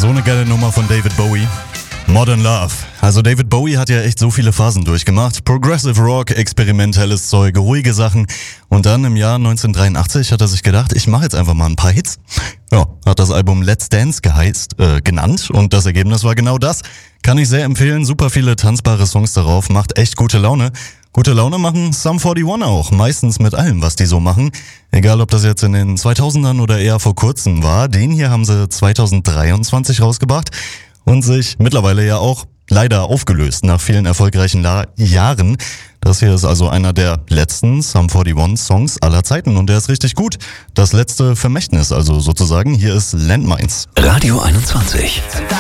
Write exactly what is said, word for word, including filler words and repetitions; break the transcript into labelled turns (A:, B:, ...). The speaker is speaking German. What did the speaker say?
A: So eine geile Nummer von David Bowie. Modern Love. Also David Bowie hat ja echt so viele Phasen durchgemacht. Progressive Rock, experimentelles Zeug, ruhige Sachen. Und dann im Jahr neunzehnhundertdreiundachtzig hat er sich gedacht, ich mache jetzt einfach mal ein paar Hits. Ja, hat das Album Let's Dance geheißt, äh, genannt. Und das Ergebnis war genau das. Kann ich sehr empfehlen. Super viele tanzbare Songs darauf. Macht echt gute Laune. Gute Laune machen Sum einundvierzig auch. Meistens mit allem, was die so machen. Egal, ob das jetzt in den zweitausendern oder eher vor kurzem war. Den hier haben sie zweitausenddreiundzwanzig rausgebracht. Und sich mittlerweile ja auch leider aufgelöst nach vielen erfolgreichen La- Jahren. Das hier ist also einer der letzten Sum einundvierzig Songs aller Zeiten und der ist richtig gut. Das letzte Vermächtnis also sozusagen. Hier ist Landmines.
B: Radio einundzwanzig.